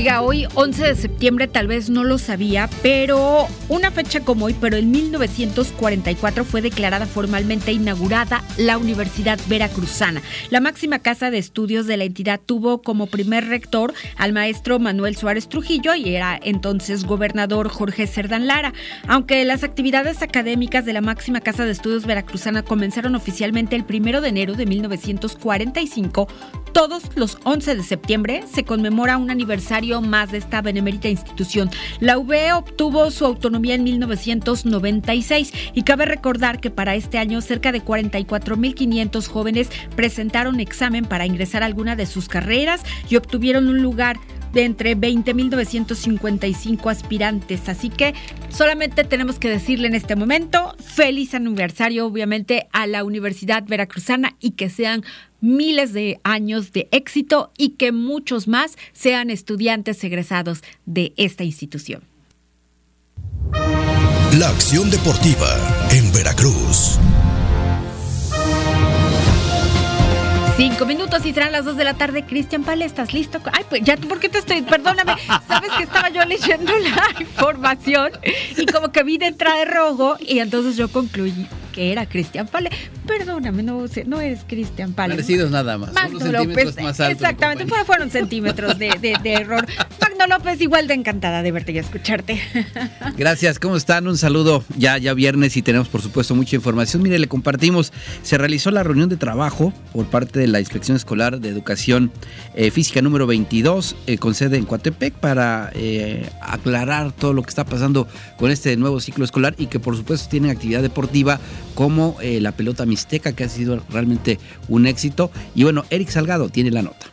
Oiga, hoy 11 de septiembre tal vez no lo sabía, pero una fecha como hoy, pero en 1944 fue declarada formalmente inaugurada la Universidad Veracruzana. La máxima casa de estudios de la entidad tuvo como primer rector al maestro Manuel Suárez Trujillo y era entonces gobernador Jorge Cerdán Lara. Aunque las actividades académicas de la máxima casa de estudios veracruzana comenzaron oficialmente el 1 de enero de 1945, todos los 11 de septiembre se conmemora un aniversario más de esta benemérita institución. La UV obtuvo su autonomía en 1996 y cabe recordar que para este año cerca de 44,500 jóvenes presentaron examen para ingresar a alguna de sus carreras y obtuvieron un lugar de entre 20,955 aspirantes. Así que solamente tenemos que decirle en este momento feliz aniversario, obviamente, a la Universidad Veracruzana y que sean miles de años de éxito y que muchos más sean estudiantes egresados de esta institución. La acción deportiva en Veracruz. 5 minutos y serán las 2 de la tarde. Cristian Pale, ¿estás listo? Ay, pues ya, ¿por qué te estoy? Perdóname, sabes que estaba yo leyendo la información y como que vi de entrada de rojo y entonces yo concluí que era Cristian Pale. Perdóname, no eres Cristian Pale. Parecidos nada más. Magno López, más alto, exactamente, fueron centímetros de error. Magno López, igual de encantada de verte y escucharte. Gracias, ¿cómo están? Un saludo, ya viernes y tenemos por supuesto mucha información. Mire, le compartimos, se realizó la reunión de trabajo por parte de la Inspección Escolar de Educación Física número 22, con sede en Coatepec, para aclarar todo lo que está pasando con este nuevo ciclo escolar y que por supuesto tienen actividad deportiva como la pelota mixteca, que ha sido realmente un éxito. Y bueno, Eric Salgado tiene la nota.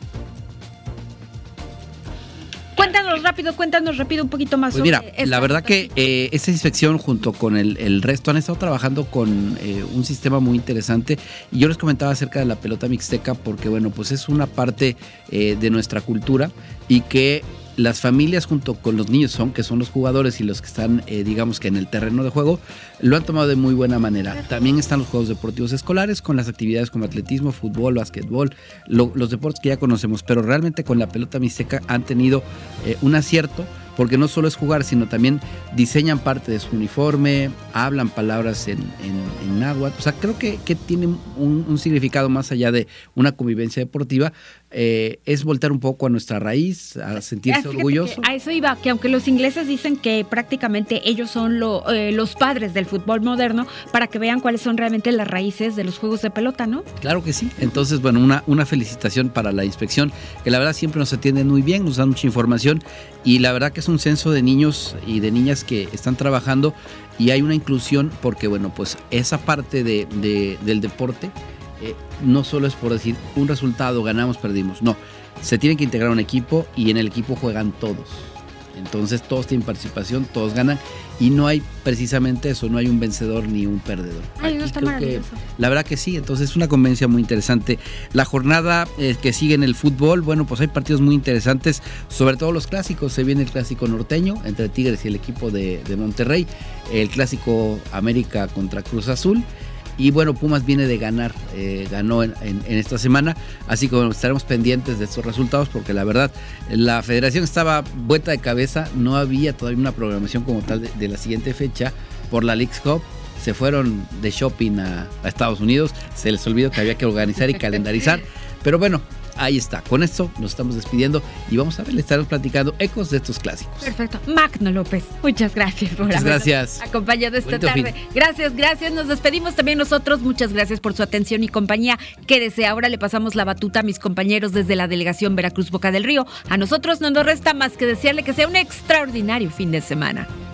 Cuéntanos rápido un poquito más. Pues sobre mira, la verdad que esta inspección junto con el resto han estado trabajando con un sistema muy interesante y yo les comentaba acerca de la pelota mixteca porque bueno, pues es una parte de nuestra cultura y que las familias junto con los niños que son los jugadores y los que están, digamos que en el terreno de juego, lo han tomado de muy buena manera. También están los juegos deportivos escolares con las actividades como atletismo, fútbol, básquetbol, los deportes que ya conocemos, pero realmente con la pelota mixteca han tenido un acierto, porque no solo es jugar, sino también diseñan parte de su uniforme, hablan palabras en náhuatl. O sea, creo que tiene un significado más allá de una convivencia deportiva. Es voltear un poco a nuestra raíz, a sentirse orgulloso. A eso iba, que aunque los ingleses dicen que prácticamente ellos son los padres del fútbol moderno, para que vean cuáles son realmente las raíces de los juegos de pelota, ¿no? Claro que sí. Entonces, bueno, una felicitación para la inspección, que la verdad siempre nos atienden muy bien, nos dan mucha información y la verdad que es un censo de niños y de niñas que están trabajando y hay una inclusión porque, bueno, pues esa parte del deporte no solo es por decir un resultado, ganamos, perdimos, no, se tiene que integrar un equipo y en el equipo juegan todos, entonces todos tienen participación, todos ganan y no hay precisamente eso, no hay un vencedor ni un perdedor. Ay, no está maravilloso. La verdad que sí, entonces es una convivencia muy interesante. La jornada que sigue en el fútbol, bueno, pues hay partidos muy interesantes, sobre todo los clásicos. Se viene el clásico norteño entre Tigres y el equipo de Monterrey, el clásico América contra Cruz Azul. Y bueno, Pumas viene de ganar, ganó en esta semana, así que bueno, estaremos pendientes de estos resultados porque la verdad, la federación estaba vuelta de cabeza, no había todavía una programación como tal de la siguiente fecha por la Leagues Cup, se fueron de shopping a Estados Unidos, se les olvidó que había que organizar y calendarizar, pero bueno, ahí está, con esto nos estamos despidiendo y vamos a ver, le estaremos platicando ecos de estos clásicos. Perfecto, Magno López, muchas gracias por habernos acompañado esta tarde. Gracias, nos despedimos también nosotros, muchas gracias por su atención y compañía. Quédese, ahora le pasamos la batuta a mis compañeros desde la delegación Veracruz Boca del Río. A nosotros no nos resta más que desearle que sea un extraordinario fin de semana.